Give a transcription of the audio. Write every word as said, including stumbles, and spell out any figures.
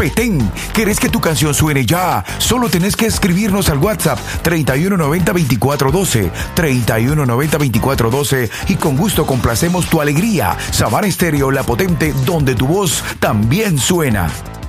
Petén, ¿querés que tu canción suene ya? Solo tenés que escribirnos al WhatsApp treinta y uno noventa veinticuatro doce, treinta y uno noventa veinticuatro doce y con gusto complacemos tu alegría. Savana Estéreo, la potente, donde tu voz también suena.